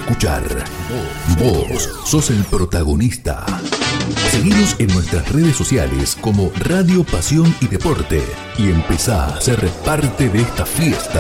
escuchar. Vos sos el protagonista. Seguinos en nuestras redes sociales como Radio Pasión y Deporte y empezá a ser parte de esta fiesta